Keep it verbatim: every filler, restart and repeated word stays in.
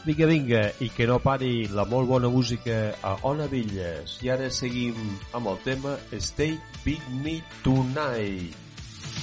Vinga, vinga, i que no pari la molt bona música a Ona Villes. I ara seguim amb el tema Stay With Me Tonight.